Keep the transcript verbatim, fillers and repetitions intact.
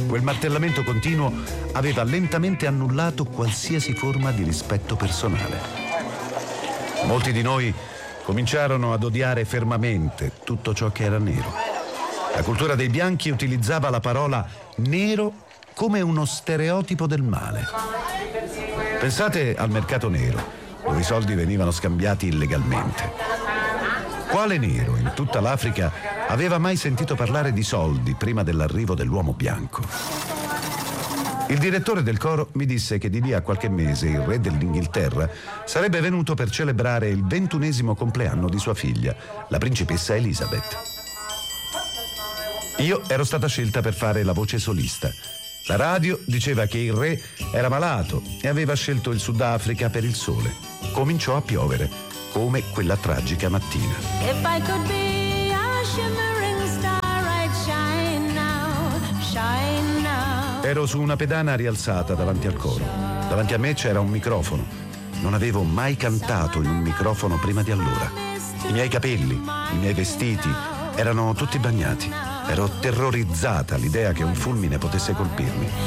Quel martellamento continuo aveva lentamente annullato qualsiasi forma di rispetto personale. Molti di noi cominciarono ad odiare fermamente tutto ciò che era nero. La cultura dei bianchi utilizzava la parola nero come uno stereotipo del male. Pensate al mercato nero, dove i soldi venivano scambiati illegalmente. Quale nero in tutta l'Africa aveva mai sentito parlare di soldi prima dell'arrivo dell'uomo bianco? Il direttore del coro mi disse che di lì a qualche mese il re dell'Inghilterra sarebbe venuto per celebrare il ventunesimo compleanno di sua figlia, la principessa Elizabeth. Io ero stata scelta per fare la voce solista. La radio diceva che il re era malato e aveva scelto il Sudafrica per il sole. Cominciò a piovere, come quella tragica mattina. If I could be a shimmering star, I'd shine now, shine now. Ero su una pedana rialzata davanti al coro. Davanti a me c'era un microfono. Non avevo mai cantato in un microfono prima di allora. I miei capelli, i miei vestiti erano tutti bagnati. Ero terrorizzata all'idea che un fulmine potesse colpirmi.